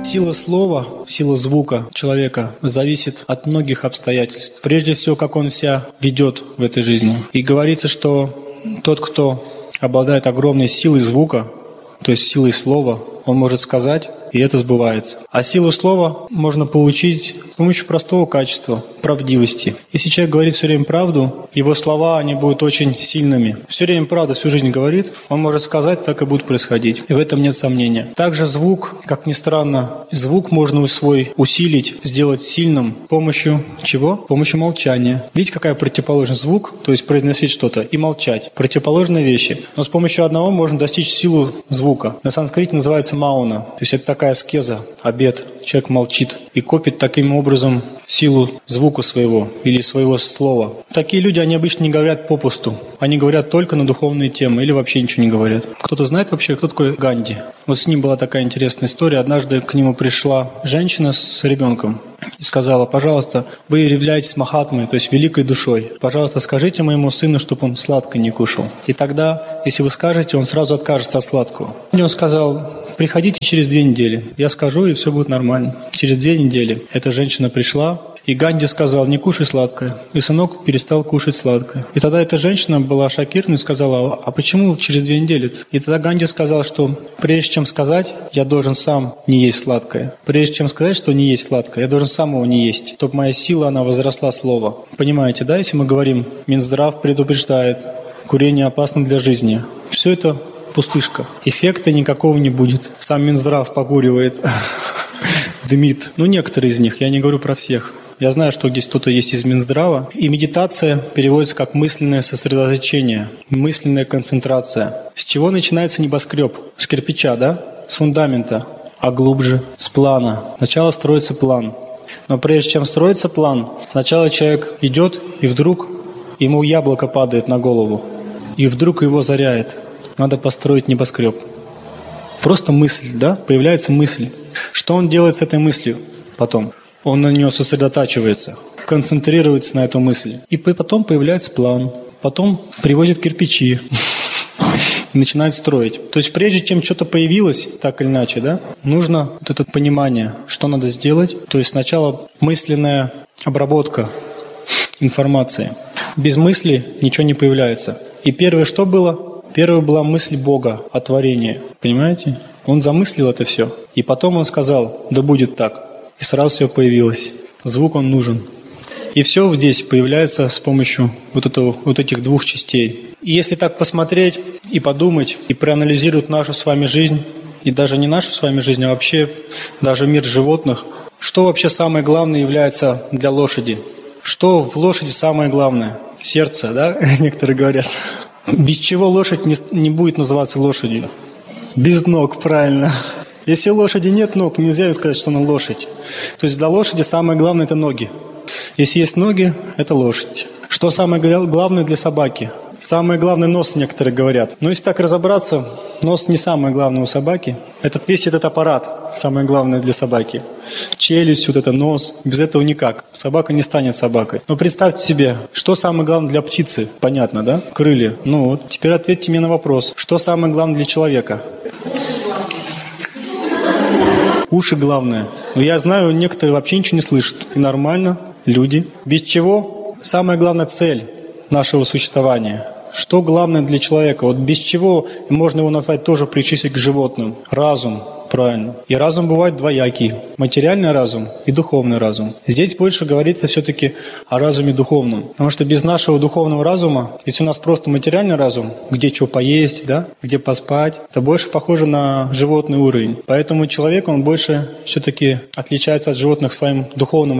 Сила слова, сила звука человека зависит от многих обстоятельств. Прежде всего, как он себя ведет в этой жизни. И говорится, что тот, кто обладает огромной силой звука, то есть силой слова, он может сказать, и это сбывается. А силу слова можно получить с помощью простого качества – правдивости. Если человек говорит все время правду, его слова, они будут очень сильными. Все время правду всю жизнь говорит, он может сказать, так и будет происходить. И в этом нет сомнения. Также звук, как ни странно, звук можно свой усилить, сделать сильным с помощью чего? С помощью молчания. Видите, какая противоположность звук, то есть произносить что-то и молчать. Противоположные вещи. Но с помощью одного можно достичь силу звука. На санскрите называется мауна. То есть это такая аскеза, обет. Человек молчит и копит таким образом силу звука своего или своего слова. Такие люди, они обычно не говорят попусту. Они говорят только на духовные темы или вообще ничего не говорят. Кто-то знает вообще, кто такой Ганди? Вот с ним была такая интересная история. Однажды к нему пришла женщина с ребенком и сказала: пожалуйста, вы являетесь Махатмой, то есть великой душой. Пожалуйста, скажите моему сыну, чтобы он сладкое не кушал. И тогда, если вы скажете, он сразу откажется от сладкого. Он сказал: приходите через 2 недели. Я скажу, и все будет нормально. Через 2 недели эта женщина пришла, и Ганди сказал: не кушай сладкое. И сынок перестал кушать сладкое. И тогда эта женщина была шокирована и сказала: а почему через 2 недели-то? И тогда Ганди сказал, что прежде чем сказать, я должен сам не есть сладкое. Прежде чем сказать, что не есть сладкое, я должен сам его не есть, чтобы моя сила, она возросла слова. Понимаете, да, если мы говорим, Минздрав предупреждает, курение опасно для жизни. Все это пустышка. Эффекта никакого не будет. Сам Минздрав покуривает, дымит. Ну, некоторые из них, я не говорю про всех. Я знаю, что здесь кто-то есть из Минздрава. И медитация переводится как мысленное сосредоточение, мысленная концентрация. С чего начинается небоскреб? С кирпича, да? С фундамента. А глубже? С плана. Сначала строится план. Но прежде чем строится план, сначала человек идет, и вдруг ему яблоко падает на голову. И вдруг его озаряет. Надо построить небоскреб. Просто мысль, да? Появляется мысль. Что он делает с этой мыслью потом? Он на нее сосредотачивается, концентрируется на эту мысль. И потом появляется план. Потом привозит кирпичи и начинает строить. То есть прежде чем что-то появилось, так или иначе, да, нужно вот это понимание, что надо сделать. То есть сначала мысленная обработка информации. Без мысли ничего не появляется. И первое что было? Первая была мысль Бога о творении. Понимаете? Он замыслил это все. И потом он сказал: да будет так. И сразу все появилось. Звук он нужен. И все здесь появляется с помощью вот этих 2 частей. И если так посмотреть и подумать, и проанализировать нашу с вами жизнь, и даже не нашу с вами жизнь, а вообще даже мир животных, что вообще самое главное является для лошади? Что в лошади самое главное? Сердце, да? Некоторые говорят. Без чего лошадь не будет называться лошадью? Без ног, правильно. Если у лошади нет ног, нельзя сказать, что она лошадь. То есть для лошади самое главное – это ноги. Если есть ноги – это лошадь. Что самое главное для собаки? Самое главное – нос, некоторые говорят. Но если так разобраться, нос не самое главное у собаки. Весь этот аппарат самое главное для собаки. Челюсть, вот это нос, без этого никак. Собака не станет собакой. Но представьте себе, что самое главное для птицы? Понятно, да? Крылья. Ну вот, теперь ответьте мне на вопрос. Что самое главное для человека? Уши главное. Но я знаю, некоторые вообще ничего не слышат. И нормально, люди. Без чего? Самая главная цель нашего существования. Что главное для человека? Вот без чего можно его назвать тоже причислить к животным? Разум. Правильно. И разум бывает двоякий. Материальный разум и духовный разум. Здесь больше говорится все-таки о разуме духовном. Потому что без нашего духовного разума, если у нас просто материальный разум, где что поесть, да, где поспать, это больше похоже на животный уровень. Поэтому человек, он больше все-таки отличается от животных своим духовным